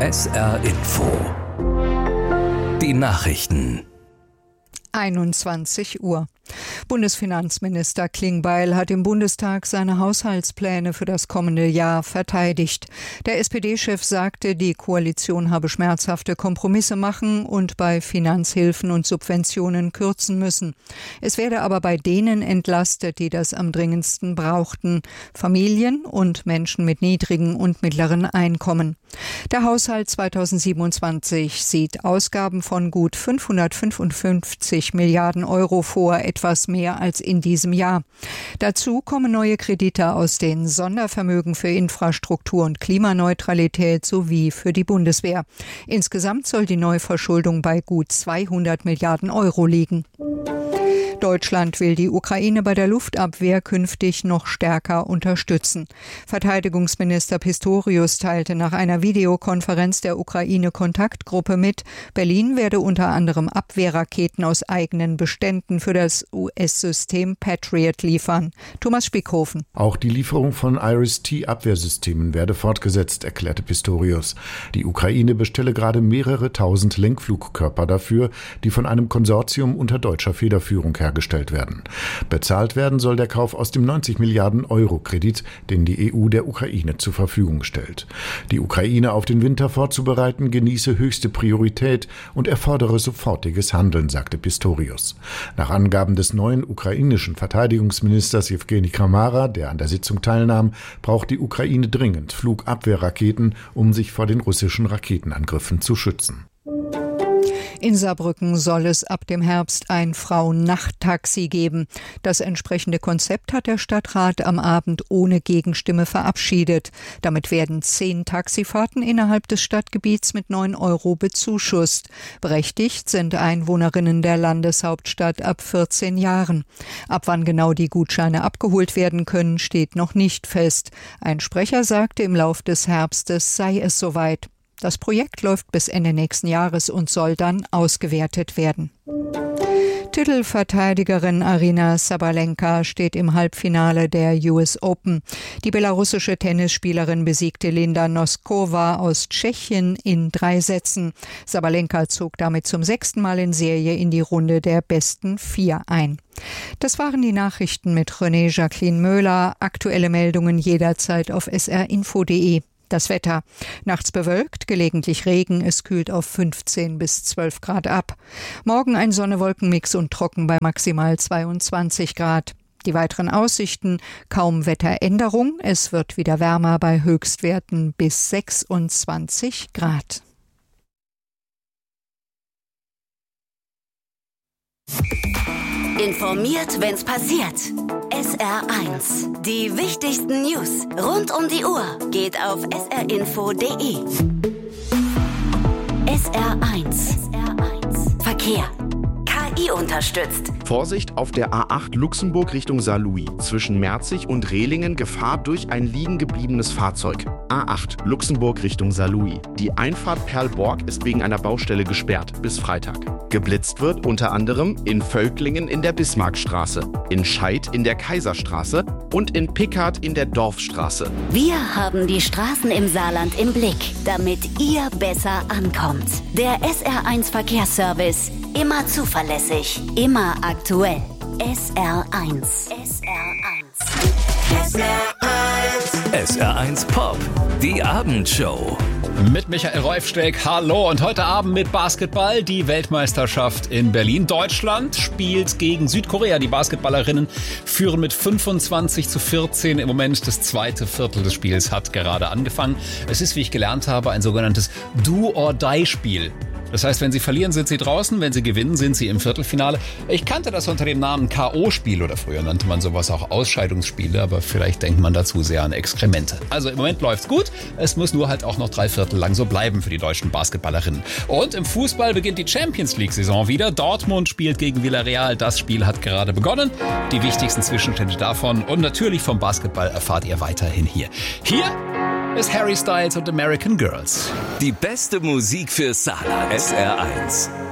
SR Info. Die Nachrichten. 21 Uhr. Bundesfinanzminister Klingbeil hat im Bundestag seine Haushaltspläne für das kommende Jahr verteidigt. Der SPD-Chef sagte, die Koalition habe schmerzhafte Kompromisse machen und bei Finanzhilfen und Subventionen kürzen müssen. Es werde aber bei denen entlastet, die das am dringendsten brauchten: Familien und Menschen mit niedrigen und mittleren Einkommen. Der Haushalt 2027 sieht Ausgaben von gut 555 Milliarden Euro vor, etwas mehr als in diesem Jahr. Dazu kommen neue Kredite aus den Sondervermögen für Infrastruktur und Klimaneutralität sowie für die Bundeswehr. Insgesamt soll die Neuverschuldung bei gut 200 Milliarden Euro liegen. Deutschland will die Ukraine bei der Luftabwehr künftig noch stärker unterstützen. Verteidigungsminister Pistorius teilte nach einer Videokonferenz der Ukraine-Kontaktgruppe mit, Berlin werde unter anderem Abwehrraketen aus eigenen Beständen für das US-System Patriot liefern. Thomas Spickhofen. Auch die Lieferung von IRIS-T-Abwehrsystemen werde fortgesetzt, erklärte Pistorius. Die Ukraine bestelle gerade mehrere tausend Lenkflugkörper dafür, die von einem Konsortium unter deutscher Federführung hergestellt werden. Bezahlt werden soll der Kauf aus dem 90 Milliarden Euro Kredit, den die EU der Ukraine zur Verfügung stellt. Die Ukraine auf den Winter vorzubereiten, genieße höchste Priorität und erfordere sofortiges Handeln, sagte Pistorius. Nach Angaben des neuen ukrainischen Verteidigungsministers Jewgeni Kramara, der an der Sitzung teilnahm, braucht die Ukraine dringend Flugabwehrraketen, um sich vor den russischen Raketenangriffen zu schützen. In Saarbrücken soll es ab dem Herbst ein Frauen-Nacht-Taxi geben. Das entsprechende Konzept hat der Stadtrat am Abend ohne Gegenstimme verabschiedet. Damit werden 10 Taxifahrten innerhalb des Stadtgebiets mit 9 Euro bezuschusst. Berechtigt sind Einwohnerinnen der Landeshauptstadt ab 14 Jahren. Ab wann genau die Gutscheine abgeholt werden können, steht noch nicht fest. Ein Sprecher sagte, im Lauf des Herbstes sei es soweit. Das Projekt läuft bis Ende nächsten Jahres und soll dann ausgewertet werden. Titelverteidigerin Aryna Sabalenka steht im Halbfinale der US Open. Die belarussische Tennisspielerin besiegte Linda Noskova aus Tschechien in 3 Sätzen. Sabalenka zog damit zum 6. Mal in Serie in die Runde der besten 4 ein. Das waren die Nachrichten mit René Jacqueline Möhler. Aktuelle Meldungen jederzeit auf srinfo.de. Das Wetter: nachts bewölkt, gelegentlich Regen, es kühlt auf 15 bis 12 Grad ab. Morgen ein Sonne-Wolken-Mix und trocken bei maximal 22 Grad. Die weiteren Aussichten: kaum Wetteränderung, es wird wieder wärmer bei Höchstwerten bis 26 Grad. Informiert, wenn's passiert. SR1. Die wichtigsten News rund um die Uhr geht auf srinfo.de. SR1. Verkehr. KI unterstützt. Vorsicht auf der A8 Luxemburg Richtung Saarlouis. Zwischen Merzig und Rehlingen Gefahr durch ein liegen gebliebenes Fahrzeug. A8 Luxemburg Richtung Saarlouis. Die Einfahrt Perlborg ist wegen einer Baustelle gesperrt bis Freitag. Geblitzt wird unter anderem in Völklingen in der Bismarckstraße, in Scheid in der Kaiserstraße und in Pickard in der Dorfstraße. Wir haben die Straßen im Saarland im Blick, damit ihr besser ankommt. Der SR1 Verkehrsservice. Immer zuverlässig, immer aktuell. SR1. SR1 Pop, die Abendshow. Mit Michael Reufsteck, hallo, und heute Abend mit Basketball, die Weltmeisterschaft in Berlin. Deutschland spielt gegen Südkorea. Die Basketballerinnen führen mit 25-14 im Moment. Das zweite Viertel des Spiels hat gerade angefangen. Es ist, wie ich gelernt habe, ein sogenanntes Do-or-Die-Spiel. Das heißt, wenn sie verlieren, sind sie draußen, wenn sie gewinnen, sind sie im Viertelfinale. Ich kannte das unter dem Namen K.O.-Spiel oder früher nannte man sowas auch Ausscheidungsspiele, aber vielleicht denkt man dazu sehr an Exkremente. Also im Moment läuft's gut, es muss nur halt auch noch 3 Viertel lang so bleiben für die deutschen Basketballerinnen. Und im Fußball beginnt die Champions League-Saison wieder. Dortmund spielt gegen Villarreal, das Spiel hat gerade begonnen. Die wichtigsten Zwischenstände davon und natürlich vom Basketball erfahrt ihr weiterhin hier. Hier ist Harry Styles und American Girls. Die beste Musik für Saarland. SR1.